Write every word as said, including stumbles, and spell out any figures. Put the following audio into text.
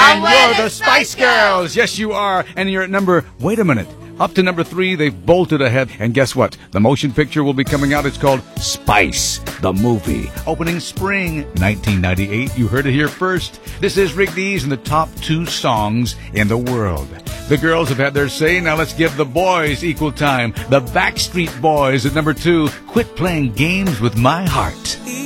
And we're you're the the Spice Spice Girls. Girls. Yes, you are. And you're at number, wait a minute. Up to number three, they've bolted ahead. And guess what? The motion picture will be coming out. It's called Spice, the movie. Opening spring nineteen ninety-eight. You heard it here first. This is Rick Dees and the top two songs in the world. The girls have had their say. Now let's give the boys equal time. The Backstreet Boys at number two. Quit playing games with my heart.